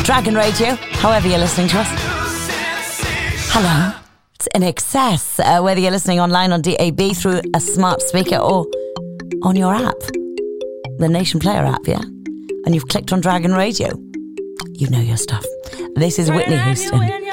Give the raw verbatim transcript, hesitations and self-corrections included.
Dragon Radio, however you're listening to us. Hello. It's In Excess, uh, whether you're listening online on D A B through a smart speaker or on your app, the Nation Player app, yeah? And you've clicked on Dragon Radio. You know your stuff. This is Whitney Houston.